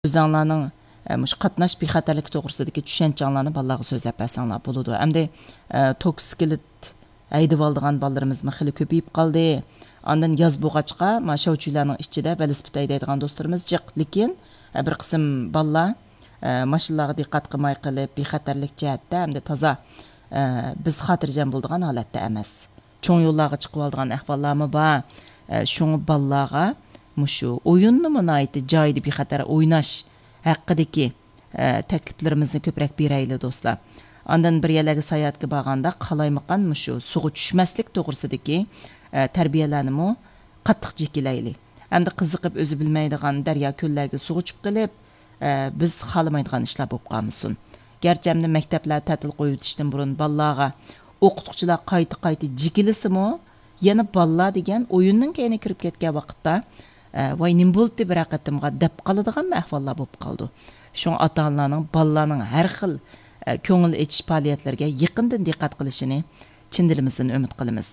Özüңlarning mush qatnash bexatarligi to'g'risidagi tushunchalarni bolalarga so'zlab bersanglar bo'ladi. Hamda toksikelit haydab oldigan bolalarimiz xili ko'payib qoldi. Ondan yoz bo'g'achqa mashuvchilarning ichida velosiped haydaydigan do'stlarimiz jiq. Lekin bir qism bolalar mashinalarga diqqat qilmay qilib bexatarlik jihatda hamda toza biz xotirjam bo'ladigan holatda emas. Cho'ng yo'llarga chiqib oladigan ahvollarmi bor. Shuni bolalarga mushu o'yinni munoyiti joyida bexatar o'ynash haqidagi takliflarimizni ko'proq berayli do'stlar. Ondan bir yerlarga sayohatga borganda qalaymaqan mushu suvga tushmaslik to'g'risidagi tarbiyalarni qattiq chekilayli. Hamda qiziqib o'zi bilmaydigan daryo ko'llarga suvga tushib qilib biz xohlamaydigan ishlar bo'lib qolmasin. Garchi hamda maktablar ta'til qo'yishdan burun bolalarga o'qituvchilar qayta jikilisimi, yana bolalar degan o'yinning keyini kirib ketgan vaqtda voy nim bo'ldi bir raqatimga deb qoladigan ahvollar bo'lib qoldi. Shun ota-onalarning bolalarning har xil ko'ngil echish faoliyatlariga yaqindan diqqat qilishini chin dilimizdan umid qilamiz.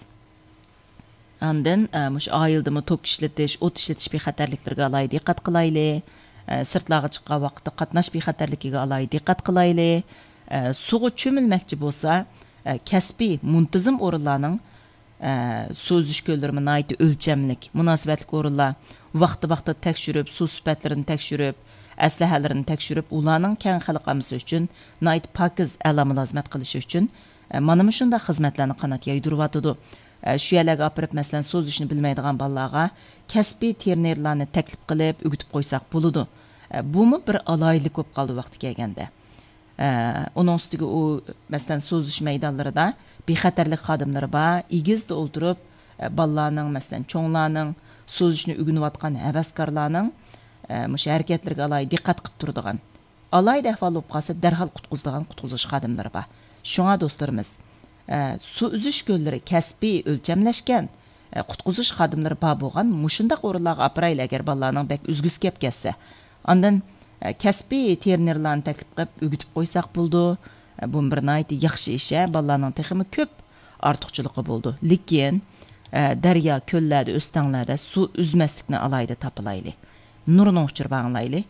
Ondan mush oildimi to'p ishlatish, o't ishlatish bexatarliklariga alohida diqqat qilayli. Sirtlarga chiqqan vaqtda qatnash bexatarligiga alohida diqqat qilayli. Suvga cho'milmoqchi bo'lsa, kasbiy muntazam o'rinlarning so'zish ko'llarimi nayt o'lchamlik, munosabatli o'rinlar vaqti tekshirib, suv sifatlarini tekshirib, aslahalarini tekshirib, ularning keng xalqamisi uchun nayt pakiz a'lo mulozimat qilishi uchun mana shunday xizmatlarni qanot yaydiryotdi. Shu yerlarga opirib, masalan, so'zishni bilmaydigan bolalarga kasbiy trenerlarni taklif qilib, o'gitib qo'ysak bo'ladi. Bumi bir alaylik bo'lib qoldi vaqti kelganda. Onun ustiga u masalan so'zish maydonlarida bexatarlik xodimlari bor, igizda o'tirib, bolalarning masalan cho'nglarning so'zishni o'rganayotgan havaskorlarning mush harakatlariga alohida diqqat qilib turadigan. Alohida ahvol bo'lib qolsa, darhol qutqizish xodimlari bor. Shunga do'stlarimiz, so'zish ko'llari kasbiy o'lchamlashgan qutqizish xodimlari bor bo'lgan mushundaq o'rinlarga apirayli agar bolalarning bak uzgisi kelib ketsa. Ondan kasbiy trenerlarni taklif qilib o'gitib qo'ysak bo'ldi. Bu bir nayt yaxshi ish, bolalarning texmi ko'p ortiqchiligi bo'ldi. Lekin daryo ko'llarda, o'stanglarda suv uzmaslikni alayda topilayli. Nurni o'chirib anglayli.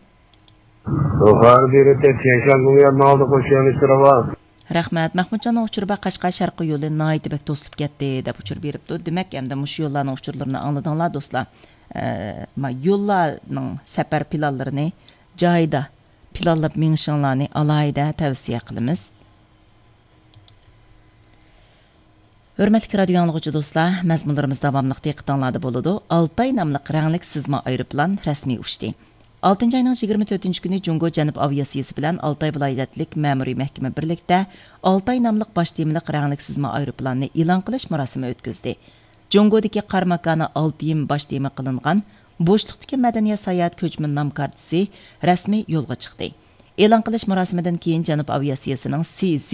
Rahmat. Mahmudjon O'chirba Qashqar Sharqiy yo'li nayt bek to'silib ketdi deb uchir beribdi. Demak, endi mush yo'llarning uchurlarini angladinglar do'stlar. Yo'llarning safar planlarini joyida planlab minishinglarni alayda tavsiya qilamiz. Hörmətli radio anlıqçı dostlar, məzmunlarımız davamlıq diqqətinizdə bo'ladi. Altay namlıq rənglik sızma aeroplan rəsmi uçdu. 6 ayının 24 günü Jungo Cənub aviasiyası bilan Altay vilayətlik məmuri məhkəmə birlikdə Altay namlıq baş temlik rənglik sızma aeroplanını elan qilish mərasimi ötküzdü. Jungodagi qarmakana 6 baş temi qilingan bo'shliqdagi madaniyat sayohat ko'chman nom kartasi rasmiy yo'lga chiqdi. E'lon qilish marosimidan keyin Janub aviasiyasining CZ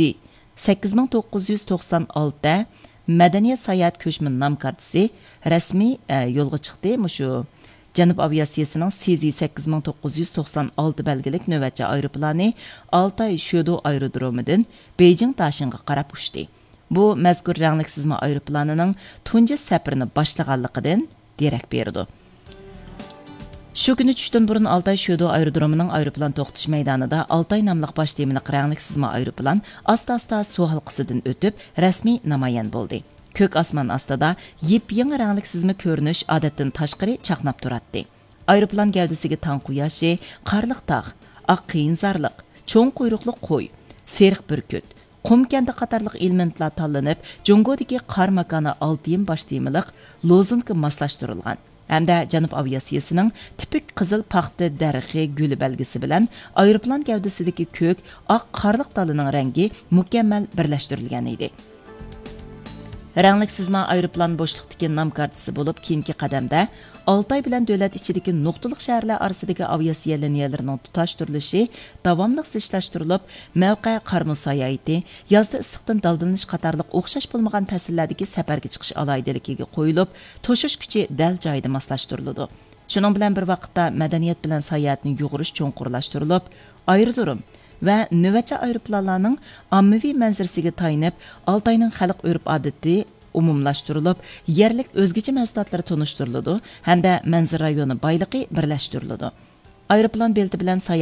8996 madaniyat sayohat ko'chman nom kartasi rasmiy yo'lga chiqdi. Mushu Janub aviasiyasining CZ 8996 belgilik navbatchi aeroplani Altay Shodo aerodromidan Beijing Tashinga qarab uchdi. Bu mazkur ranglik sızma aeroplanining tunji safarini boshlaganligidan derak berdi. Shu kuni tushdan burun Altay Shodo aerodromining aeroplan to'xtash maydonida Altay nomli bosh temlik ranglik sızma aeroplan asta-asta suv halqasidan o'tib rasmiy namoyon bo'ldi. Ko'k osmon ostida yep-yangi ranglik sızma ko'rinish odatdan tashqari chaqnab turadi. Aeroplan gavdasiga tong quyoshi, qarliq tog', oq qiyinzorliq, cho'ng quyruqli qo'y, seriq burkut, qumkanda qatorliq elementlar tanlanib, Jungodagi qar makoni 6 bosh temlik lozungga moslashtirilgan. Hamda Janub aviasiyasining tipik qizil paxta darixi guli belgisi bilan aeroplan gavdasidagi ko'k, oq qarliq talining rangi mukammal birlashtirilgan edi. Ranglik sızma aeroplan bo'shliqdagi nom kartasi bo'lib, keyingi qadamda Altay bilan davlat ichidagi nuqtaliq shaharlar orasidagi aviasiya liniyalarining tutashtirilishi davomli ishlashtirilib, mavqe qarmu sayohati, yozda issiqdan daldalanish qatorliq o'xshash bo'lmagan fasllardagi safarga chiqish aloydaligiga qo'yilib, to'shish kuchi dal joyida moslashtiriladi. Shuning bilan bir vaqtda madaniyat bilan sayohatni yo'g'irish cho'nqurlashtirilib, aerodrom va navbatchi aeroplanlarning ommaviy manzarasiga tayinib, Altayning xalq urf-odati umumlashtirilib, yerlik o'zgacha mahsulotlar tunishtiriladi hamda manzara rayoni boyligi birlashtiriladi. aeroplan bileti bilan